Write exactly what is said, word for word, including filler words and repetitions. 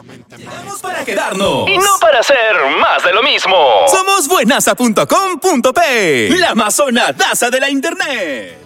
Llegamos para quedarnos y no para hacer más de lo mismo. Somos buenaza punto com punto pe, la más sonadaza de la internet.